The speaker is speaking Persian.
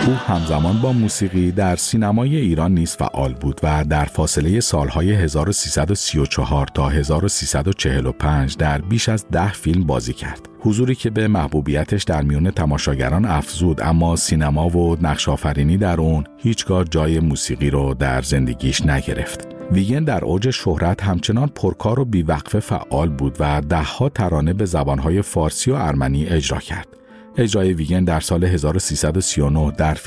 او همزمان با موسیقی در سینمای ایران نیز فعال بود و در فاصله سالهای 1334 تا 1345 در بیش از 10 فیلم بازی کرد. حضوری که به محبوبیتش در میان تماشاگران افزود، اما سینما و نقش‌آفرینی در اون هیچگاه جای موسیقی رو در زندگیش نگرفت. ویگن در اوج شهرت همچنان پرکار و بیوقفه فعال بود و ده‌ها ترانه به زبان‌های فارسی و ارمنی اجرا کرد. اجرای ویگن در سال 1339 در